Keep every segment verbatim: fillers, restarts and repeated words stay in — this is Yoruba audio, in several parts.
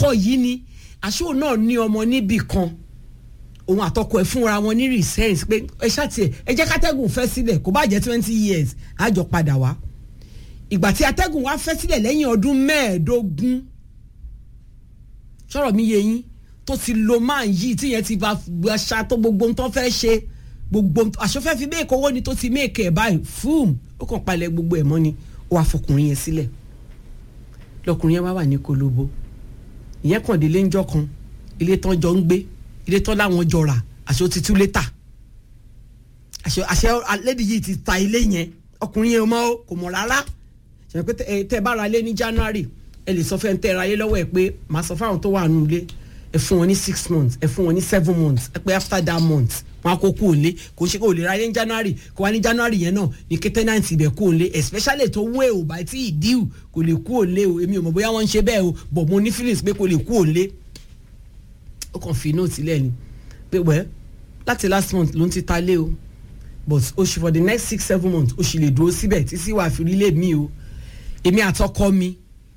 sọ yìí ni àṣọ náà ní ọmọ níbì kan òun àtọkọ ẹ̀ fúnra wọn ní resent pé ẹ ṣàtì ẹ jẹ́ kátẹ́gùn fẹ́ sílẹ̀ kó bá jẹ́ twenty years àjọ padà wá ìgbà tí atẹ́gùn wá fẹ́ sílẹ̀ lẹ́yìn ọdún mẹ́ẹ̀ẹ́dógún sọ̀rọ̀ mi yé yín tó ti lo máa yìí tí yẹn ti bá ṣá tó gbogbo ohun tó fẹ́ ṣe gbogbo àṣọfẹ́ fi méèkì owó ni tó ti méèkì ẹ̀ báyìí fúùm ó kàn palẹ̀ gbogbo ẹ̀ mọ́ ni ó wàá fọkùnrin yẹn sílẹ̀ lọkùnrin yẹn wá wà ní kolobo ìyẹn kàn délé ńjọ́ kan ilé tán jọ ń gbé ilé tán láwọn jọ rà àṣọ ti tú létà àṣẹ àṣẹ lady yìí ti ta ilé yẹn ọkùnrin yẹn mọ́ kò mọ̀ rárá ṣe pé tẹ bá ra lé ní January ẹ lè sọ fẹ́ ń tẹ́ ra lé lọ́wọ́ ẹ pé màá sọ fáwọn tó wà nù ilé ẹ fún wọn ní six months ẹ fún wọn ní seven months ẹ pé after that month wọn á kó kú òǹlé kò ṣe kó lè ra lé ní January kó wá ní January yẹn náà ní kí tenant ibẹ̀ kú òǹlé especially tó wé o bá tí ì díù kò lè kú òǹlé o èmi ò mọ̀ bóyá wọ́n ń ṣe bẹ́ẹ̀ o but mo ní feelings pé kò lè kú òǹlé ó kàn fi note sílẹ̀ ni pé wẹ́ láti last month ló ń ti ta lé o but oṣù for the next six seven months oṣù lè dúró síbẹ̀ títí wàá fi rí lé mi o èmi àtọkọ mi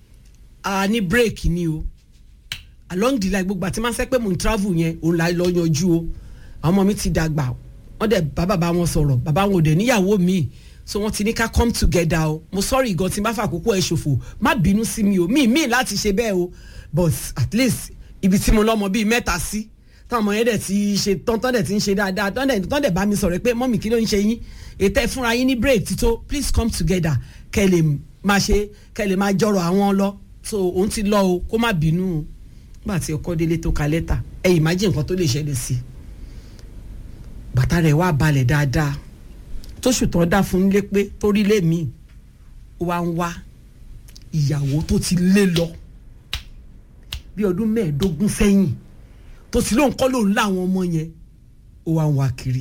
a ní break ni o along the line gbogbo àti máa ń sẹ́ pé mo ń travel yẹn òun là lọ yanjú o àwọn ọmọ mi ti dàgbà wọ́n dẹ̀ bá bàbá wọn sọ̀rọ̀ bàbá wọn ò dẹ̀ níyàwó mi so wọ́n ti ní ká come together o mo sorry gan tí n bá fà àkókò ẹ̀ ṣòfò má bínú sí mi o mi mi láti ṣe bẹ́ẹ̀ o but at least ibi tí mo lọ́mọ bíi mẹ́ta sí táwọn ọmọ yẹn dẹ̀ ti ṣe tọ́ntọ́n dẹ̀ ti ń ṣe dáadáa tọ́n dẹ̀ bá mi sọ̀rọ̀ pé mọ́mì kí ló ń ṣe yín ètò ẹ̀ fúnra yín ní break tító please come together kẹ́ lè máa ṣe kẹ́ lè máa jọrọ̀ àwọn lọ so òun ti lọ o kó má bínú o nígbà tí ọkọ délé tó ka lẹ́tà ẹ imagine nǹkan tó lè ṣẹlẹ̀ sí i bàtà rẹ̀ wá balẹ̀ dáadáa tóṣù tán dá fún nílé pé torí lé mi ó wá ń wá ìyàwó tó ti lé lọ bí ọdún mẹ́ẹ̀ẹ́dógún sẹ́yìn tó ti lóun kọ́ lóun láwọn ọmọ yẹn ó wá ń wá kiri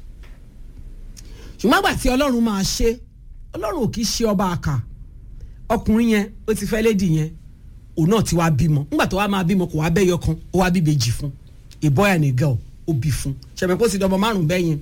ṣùgbọ́n àgbà tí ọlọ́run máa ṣe ọlọ́run ò kì í ṣe ọba àkà ọkùnrin yẹn ó ti fẹ́ lédi yẹn òun náà ti wá bímọ nígbà tó wá máa bímọ kò wá bẹ́yọ kan ó wá bíbejì fún a boy and a girl ó bí fún ṣẹ̀mẹ̀ kó sì dọ́mọ márùn-ún bẹ́yẹn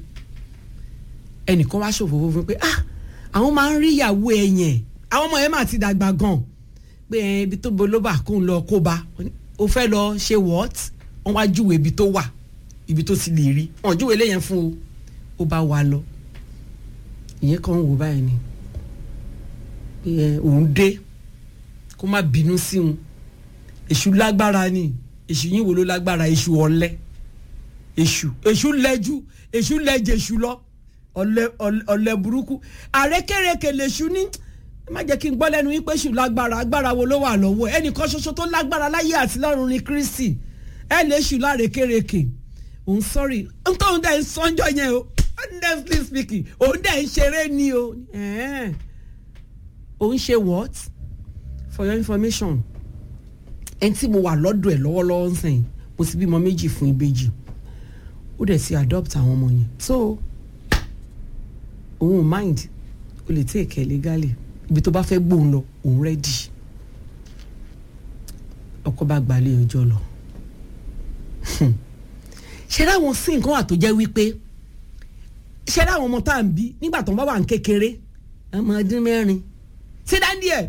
ẹnìkan wá ṣòfò fún pé ah àwọn máa ń rí ìyàwó ẹ yẹn àwọn ọmọ yẹn máa ti dàgbà gan pé ibi tó bolóbà kó ń lọ kó bá ó fẹ́ lọ ṣe what wọ́n wá júwèé ibi tó wà ibi tó ti lè rí wọ́n júwèé lẹ́yìn fún o ó bá wa lọ ìyẹn kan wò báyìí ni pé òun dé kó má bínú sí òun èṣù lágbára ni èṣù yín wo ló lágbára èṣù ọ̀lẹ èṣù èṣù lẹ́jú èṣù lẹ́jẹ̀ èṣù lọ ọ̀lẹ ọ̀lẹ burúkú àrékèrèkè lèṣù ní má jẹ́ kí n gbọ́ lẹ́nu yín pé èṣù lágbára agbára wo ló wà lọ́wọ́ ẹnìkan ṣoṣo tó lágbára láyé àti lọ́run ni Kristi ẹ lè ṣù lárékèrèkè òun sọ́rí nítorí dẹ̀ ń sọ́njọ́ yẹn o honestly speaking òun dẹ̀ ń ṣeré ni o òun ṣe what for your information ẹni tí mo wà lọ́dọ̀ ẹ̀ lọ́wọ́lọ́wọ́ ń sẹ́yìn mo ti bímọ méjì fún ìbejì ó dẹ̀ ti adopt àwọn ọmọ yẹn so òun ò mind o lè take care legally ibi tó bá fẹ́ gbóhùn lọ òun ready ọkọ bá gbalẹ̀ ọjọ́ lọ ṣe dáwọn sí nǹkan wà tó jẹ́ wípé ṣe dáwọn ọmọ tá à ń bí nígbà tó ń bá wà ń kékeré ọmọ ọdún mẹ́rin ṣe dá díẹ̀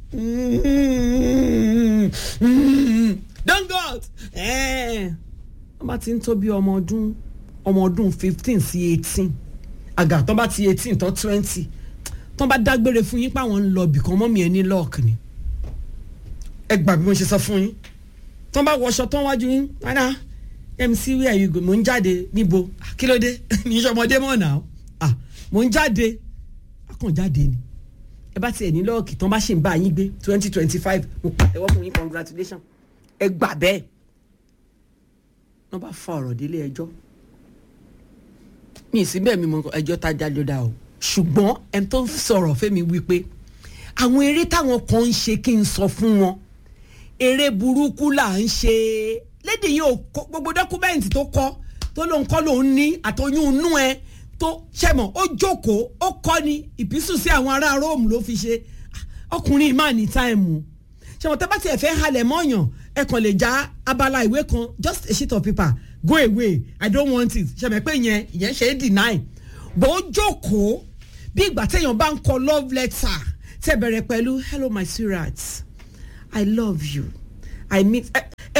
don't go out wọ́n bá ti ń tó bí ọmọ ọdún ọmọ ọdún fifteen sí eighteen àgà tó bá ti eighteen tó twenty tó bá dágbére fún yín pé àwọn ń lọ bìkan mọ́mí ẹ ní lọ́ọ̀kì ni ẹ gbà bí mo ṣe sọ fún yín tó bá wọṣọ tó wájú yín rárá mc where you go mo ń jáde níbo kí ló dé ní ìṣọmọdé mọ̀ náà ah mo ń jáde akàn jáde ni ẹ bá tiẹ̀ ní lọ́ọ̀kì tó bá ṣì ń bá yín gbé twenty twenty five mo pàtẹ́wọ́ fún yín congratulations ẹ gbà bẹ́ẹ̀ wọ́n bá fa ọ̀rọ̀ délé ẹjọ́ mi ì sí bẹ́ẹ̀ mi mọ ẹjọ́ tájà ló dá o ṣùgbọ́n ẹni tó sọ̀rọ̀ fẹ́mi wípé àwọn eré táwọn kan ń ṣe kí n sọ fún wọn eré burúkú là ń ṣe lédè yìí ò gbogbo dọ́kúmẹ́ǹtì tó kọ́ tó lóun kọ́ lòun ní àtọyún inú ẹ tó ṣẹ̀mọ̀ ó jókòó ó kọ́ ni ìpísù sí àwọn ará Róòmù ló fi ṣe ọkùnrin máa ní táìmù ṣẹ̀mọ̀ tẹ́ bá tiẹ̀ fẹ́ halẹ̀ mọ́yàn ẹ kàn lè já abala ìwé kan just a sheet of paper go away I don't want it ṣẹ̀mọ̀ pé yẹn ìyẹn ṣe é deny bó ó jókòó bí ìgbà téèyàn bá ń kọ love letter tẹ́ bẹ̀rẹ̀ pẹ̀lú hello my sweetheart I love you I mean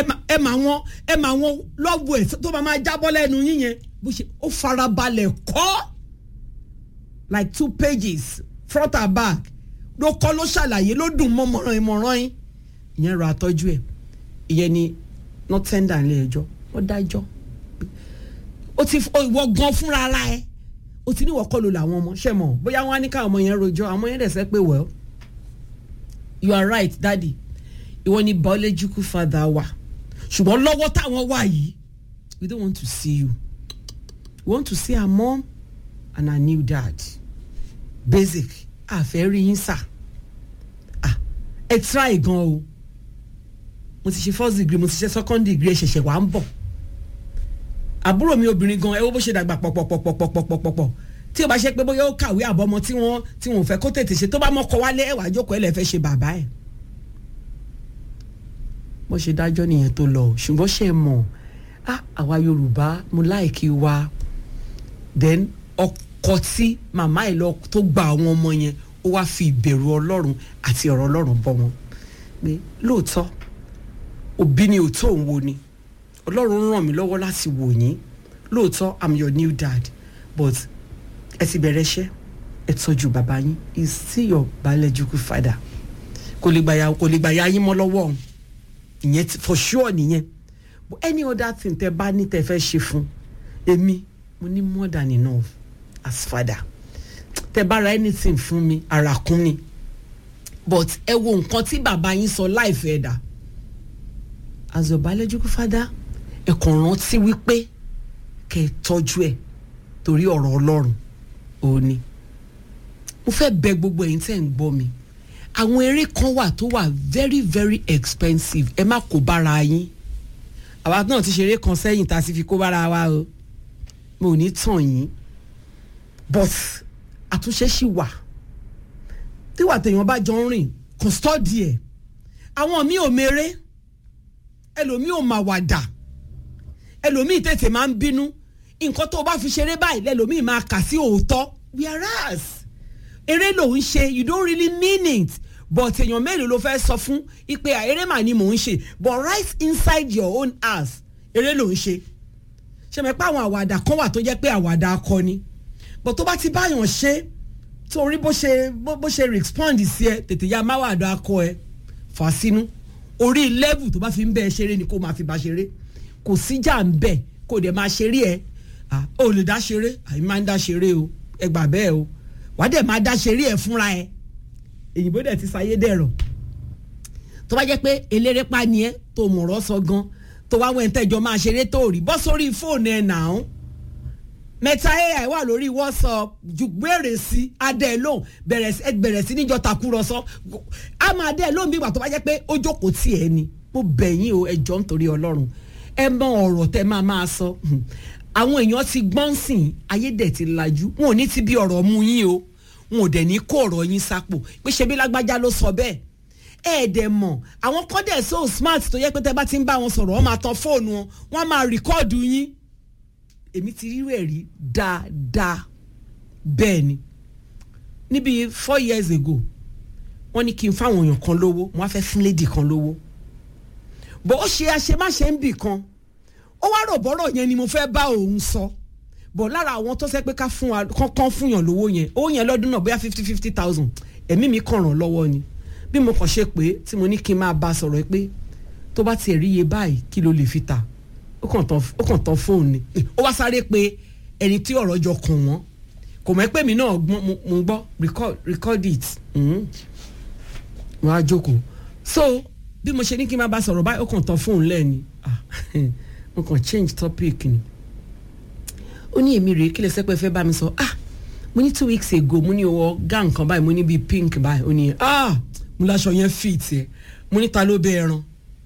ẹ mà wọn ẹ mà wọn lọ́wọ́ ẹ̀ tó máa máa jábọ́ lẹ́nu yín yẹn bó ṣe ó farabalẹ̀ kọ́ like two pages front and back ló kọ́ ló ṣàlàyé ló dùn mọ́ mọ̀ràn ìmọ̀ràn yín ìyẹn ra àtọ́jú ẹ̀ ìyẹn ni not tender ilé ẹjọ́ ó dájọ́ ó ti ìwọ gan fúnra ara ẹ ó ti ní ìwọ kọ́ ló làwọn ọmọ ṣẹ́ mọ̀ bóyá wọ́n á ní káwọn ọmọ yẹn rojọ́ àwọn yẹn dẹ̀ sẹ́ pé well you are right daddy ìwọ ni biological father wa ṣùgbọ́n lọ́wọ́ táwọn wà yìí we don't want to see you we want to see our mom and our new dad basic àfẹ́ rí yín sà ah ẹ try gan o mo ti ṣe first degree mo ti ṣe second degree ẹ ṣẹ̀ṣẹ̀ wà ń bọ̀ àbúrò mi obìnrin gan ẹ wo bó ṣe dàgbà pọ̀pọ̀pọ̀pọ̀pọ̀pọ̀pọ̀ tí o bá ṣe pé bóyá ó kàwé àbọ̀mọ tí wọ́n tí wọ́n fẹ́ kó tètè ṣe tó bá mọ́kọ wálé ẹ̀wà jókòó ẹ̀ lẹ́ fẹ́ ṣe bàbá ẹ̀ bó ṣe dájọ́ nìyẹn tó lọ ṣùgbọ́n ṣe mọ̀ ah àwa Yorùbá mo láìkí wa then ọkọ tí màmá ẹ̀ lọ tó gba àwọn ọmọ yẹn ó wá fi ìbẹ̀rù Ọlọ́run àti ọ̀rọ̀ Ọlọ́run bọ́ wọn pé lóòótọ́ òbí ni òótọ́ òun wo ni Ọlọ́run ràn mí lọ́wọ́ láti wò yín lóòótọ́ I'm your new dad but ẹ ti bẹ̀rẹ̀ iṣẹ́ ẹ tọ́jú bàbá yín is still your biological father kò lè gbà ya kò lè gbà ya yín mọ́ lọ́wọ́ òun ìyẹn for sure nìyẹn but any other thing tẹ bá ní tẹ fẹ́ ṣe fún èmi mo ní more than enough as father tẹ bá ra anything fún mi ara kún mi but ẹ wo nǹkan tí bàbá yín sọ láìfẹ́ dà as your biological father ẹ kàn rántí wípé kẹ́ ẹ tọ́jú ẹ̀ torí ọ̀rọ̀ Ọlọ́run òun ni mo fẹ́ bẹ̀ gbogbo ẹ̀yin tẹ́ ń gbọ́ mi àwọn eré kan wà tó wà very very expensive ẹ má kó bára yín àwa náà ti ṣeré kan sẹ́yìn tá a sì fi kó bára wa o mo ò ní tàn yín but àtúnṣe ṣì wà tíwà tèèyàn bá jọ ń rìn kò stọ́ọ̀dì ẹ̀ àwọn míì ò mèrè ẹlòmíì ò mà wàdà ẹlòmíì tètè máa ń bínú nǹkan tó o bá fi ṣeré báyìí lẹ́lòmíì máa kà sí òótọ́ whereas eré lòun ṣe you don't really mean it but èèyàn mélòó ló fẹ́ sọ fún ipe eré mà ni mò ń ṣe but right inside your own house eré lòun ṣe ṣe mọ̀ pé àwọn àwàdà kan wà tó jẹ́ pé àwàdà akọni but tó bá ti báyàn ṣe torí bó ṣe bó ṣe respond sí ẹ tètè ya má wàdà akọ ẹ fà sínú orí level tó bá fi ń bẹ́ẹ̀ ṣeré ni kó máa fi bá ṣeré kò síjà ń bẹ̀ kó dẹ̀ máa ṣeré ẹ ó lè dá ṣeré àyè máa ń dá ṣeré o ẹ gbà bẹ́ẹ̀ o wàá dẹ̀ máa dá ṣeré ẹ fúnra ẹ èyìnbó dẹ̀ ti sáyé dẹ̀rọ̀ tó bá jẹ́ pé eléré pa ni ẹ tó mọ̀rọ̀ sọ gan tó wá wẹ̀ ń tẹ́jọ́ máa ṣeré tó rí bọ́ sórí fóònù ẹ̀ náà mẹ́ta A I wà lórí WhatsApp ju gbére sí adé lóhùn bẹ̀rẹ̀ sí níjọ́ takúrọ̀sọ a máa dé lóhùn bí ìgbà tó bá jẹ́ pé ó jókòó tì ẹ́ ni mo bẹ̀ yín o ẹ jọ̀ọ́ nítorí Ọlọ́run ẹ mọ ọ̀rọ̀ tẹ́ máa máa sọ àwọn èèyàn ti gbọ́n sìn ayédè ti lajú wọn ò ní ti bí ọ̀rọ̀ mú yín o wọn ò dẹ̀ ní kó ọ̀rọ̀ yín sápò pé ṣe bí lágbájá ló sọ bẹ́ẹ̀ ẹ dẹ̀ mọ̀ àwọn kan dẹ̀ so smart tó yẹ pé tẹ́ bá ti ń bá wọn sọ̀rọ̀ wọ́n máa tan fóònù wọn wọ́n máa rìkọ́ọ̀dù yín èmi ti rí rẹ̀ rí dáadáa bẹ́ẹ̀ ni níbi four years ago wọ́n ní kí n fáwọn èèyàn kan lówó wọ́n á fẹ́ fún lady kan lówó bó ó ṣe àṣemáṣe ń bì kan ó wá rò bọ́rọ̀ yẹn ni mo fẹ́ bá òun sọ bọ̀ lára àwọn tó ṣe pé ká fún wa kán fún yàn lówó yẹn owó yẹn lọ́dún náà bóyá fifty fifty thousand ẹ̀mí mi kàn ràn lọ́wọ́ ni bí mo kàn ṣe pé tí mo ní kí n máa bá a sọ̀rọ̀ pé tó bá tiẹ̀ rí iye báyìí kí ló lè fi ta ó kàn tán fóònù ni ó wá sáré pé ẹni tí ọ̀rọ̀ jọ kàn wọ́n kò mọ̀ pé mi náà mo ń gbọ́ record record it wọ́n á jókòó so bí mo ṣe ní kí n máa bá a sọ̀rọ̀ báyìí ó kàn tán fóònù lẹ́ẹ̀ni mo kàn change topic ni ó ní èmi rèé kí lè sẹ́pẹ́ fẹ́ bá mi sọ ah mo ní two weeks ago mo ní owó gown kan báyìí mo ní bíi pink báyìí ó ní ah mo láṣọ yẹn fit ẹ mo ní ta ló bẹ ẹran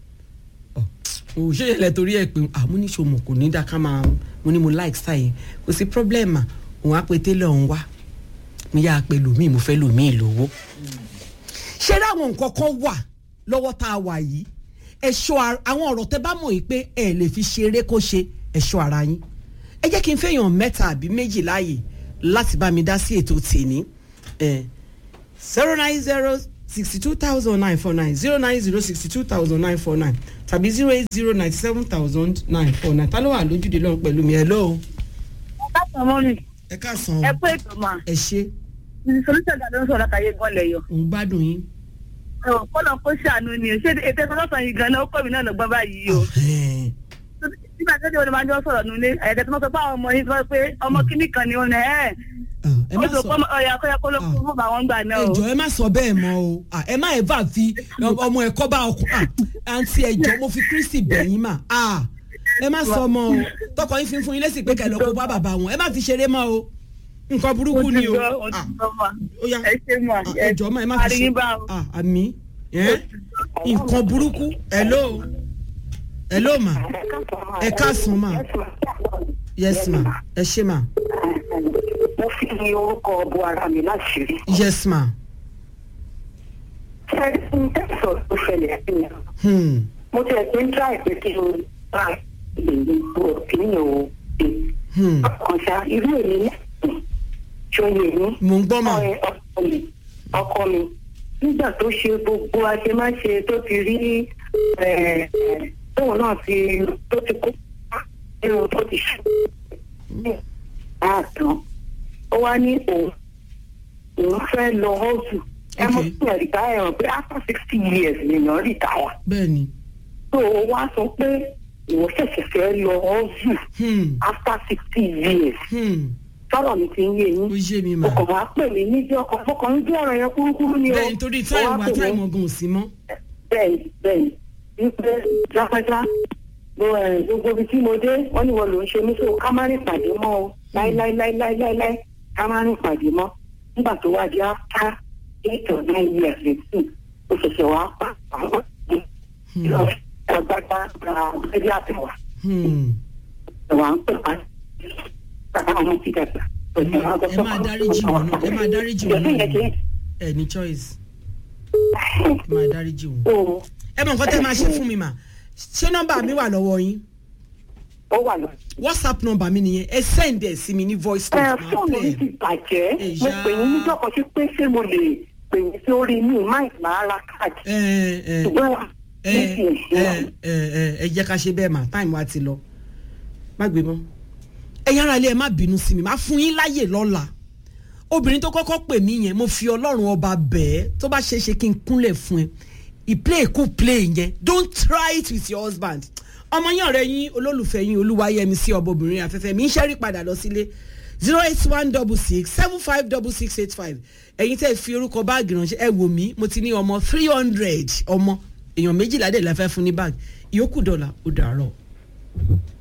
ò ṣe yẹlẹ torí ẹ pé ah mo ní ṣòmọ kò ní dá ká máa mo ní mo like style yẹn kò sí problem mà òun á pe télọ̀ òun wá mo yá pe lòmíì mo fẹ́ lòmíì lówó ṣé ráwọn nǹkan kan wà lọ́wọ́ tá a wà yìí ẹ̀ṣọ́ àwọn ọ̀rọ̀ tẹ́ bá mọ̀ yìí pé ẹ lè fi ṣeré kó ṣe ẹ̀ṣọ́ ara yín ẹ jẹ́ kí n fẹ́yàn mẹ́ta àbí méjì láàyè láti bá mi dá sí ètò tèmi zero nine zero sixty two thousand nine four nine zero nine zero sixty two thousand nine four nine tàbí zero eight zero ninety seven thousand nine four nine ta ló wà lójúde lọ́run pẹ̀lú mi. Hello. ẹ káàsán mọ́mí. ẹ káàsán. ẹ pé ètò mà. ẹ ṣe. solúṣẹ̀ gàdó ń sọ̀rọ̀ látàyè gan lẹ́yọ̀. òun gbádùn yín. kọ́lọ̀ kó ṣàánú ni ṣé ètò ìfọwọ́sàn yìí gan-an ó kọ́ mi náà lọ́gbọ́n báyìí o. nígbà tó dé wọn máa ń jọ sọ̀rọ̀ nulẹ̀ ẹ̀ẹ́dẹ̀ tó máa sọ pé àwọn ọmọ yìí sọ pé ọmọ kíní kan ni wọn ẹ̀ ẹ má sọ ọyà kọ́yà kó ló kó fún àwọn gbà náà o. ẹjọ ẹ má sọ bẹ́ẹ̀ mọ́ o ẹ má ẹ bá fi ọmọ ẹ kọ́ bá ọkùn àǹtí ẹjọ mo fi Kristi bẹ̀yìn mà ẹ má sọ mọ́ o tọkọ yín fi ń fún yín lẹ́sìn pé kẹlẹ́ kó bá bàbá wọn ẹ má fi ṣeré mọ́ o nǹkan burúkú ni o ẹjọ má ẹ má fi ṣe àmì nǹkan burúkú. Hello. Hello ma ẹ káàsán ma yes ma ẹ ṣé ma. mo fi orúkọ ọbọ ara mi láṣìírí. Yes ma. ṣẹ́yìn tẹ̀sán tó ṣẹlẹ̀ ẹ̀yìn. mo tẹ̀ pé ń tíra ìpè kí o bá ìgbìyànjú òkìní o dé. ọkàn ṣá irú èmi náà ṣòye mi. mo ń gbọ́ mà. ọkọ mi ọkọ mi nígbà tó ṣe gbogbo àṣemáṣe tó ti rí tóun náà ti tó ti kó nínú tó ti ṣe àtàn ó wá ní òun òun fẹ́ lọ ọ́sù ẹ mọ̀ sí ẹ̀ríkà ẹ̀rọ pé after sixty years nìyẹn rìtáyà. bẹ́ẹ̀ni. tó o wá sọ pé ìwọ ṣẹ̀ṣẹ̀ fẹ́ lọ ọ́sù after sixty years. sọ̀rọ̀ mi ti ń yé yín. ó yé mi mà. ọkọ̀ wa pè mí níjọ́ ọkọ̀ fọkàn ń jẹ́ ọ̀rọ̀ yẹn kúrúkúrú ni o. bẹ́ẹ̀ nítorí táìmù wa táìmù ọgùn ò sí mọ́. bẹ́ẹ̀ni bẹ́ẹ̀ni wípé lápájá gbogbo ibi tí mo dé wọ́n ní wọ́n ló ń ṣe mí so ká má rìn pàdé mọ́ o láíláíláíláíláí ká má rìn pàdé mọ́ nígbà tó wá di after eight or nine years eighteen ó ṣẹ̀ṣẹ̀ wá pa àwọn ìlọ ẹgbàgbà ẹbí àtẹwà ẹwà ń pè wá bàbá àwọn ti dàgbà. ẹ máa dáríjì wọn náà ẹ máa dáríjì wọn náà ẹ ní choice ẹ máa dáríjì wọn. ẹ mọ nǹkan tẹ́ máa ṣe fún mi mà ṣé nọ́mbà mi wà lọ́wọ́ yín. ó wà lọ. WhatsApp nọ́mbà mi nìyẹn ẹ send ẹ sí mi ní voice note. ẹ fóònù mi ti bàjẹ́ mo pè yín níjọ́ kan sí pé ṣé mo lè pè yín sí orí mi máì máa ra káàdì. ṣùgbọ́n ẹ ẹ ẹ ẹ jẹ́ ká ṣe bẹ́ẹ̀ mà táìmù wa ti lọ má gbé mọ́. ẹ̀yin ará ilé ẹ má bínú sí mi má fún yín láyè lọ́la obìnrin tó kọ́kọ́ pè mí yẹn mo fi Ọlọ́run ọba bẹ́ẹ̀ tó bá ṣeé ṣe kí n kúnlẹ̀ fún ẹ ìplay kú play yẹn don't try it with your husband. ọmọ yín ọ̀rẹ́ yín olólùfẹ́ yín Olúwayẹmí sí ọbọbìnrin afẹ́fẹ́ mi ń ṣẹ́rí padà lọ sílé zero eight one double six seven five double six eight five ẹ̀yin tẹ́ fi orúkọ báàgì ránṣẹ́ ẹ wò mí mo ti ní ọmọ three hundred ọmọ èèyàn méjìlá dẹ̀ la fẹ́ fún ní báàgì ìyókù dọ́là ó dàárọ̀.